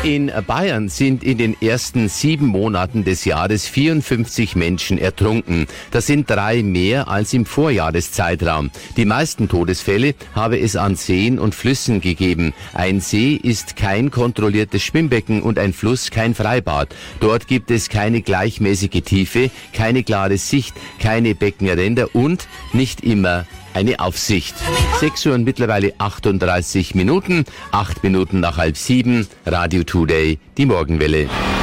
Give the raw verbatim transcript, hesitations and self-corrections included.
In Bayern sind in den ersten sieben Monaten des Jahres vierundfünfzig Menschen ertrunken. Das sind drei mehr als im Vorjahreszeitraum. Die meisten Todesfälle habe es an Seen und Flüssen gegeben. Ein See ist kein kontrolliertes Schwimmbecken und ein Fluss kein Freibad. Dort gibt es keine gleichmäßige Tiefe, keine klare Sicht, keine Beckenränder und nicht immer eine Aufsicht. sechs Uhr und mittlerweile achtunddreißig Minuten, acht Minuten nach halb sieben, Radio Today, die Morgenwelle.